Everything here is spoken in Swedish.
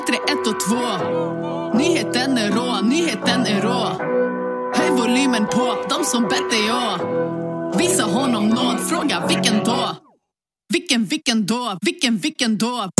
1 och 2. Nyheten är rå, nyheten är rå. Höj volymen på, de som bett är jag. Visa honom nåd, fråga vilken då? Vilken då? Vilken då?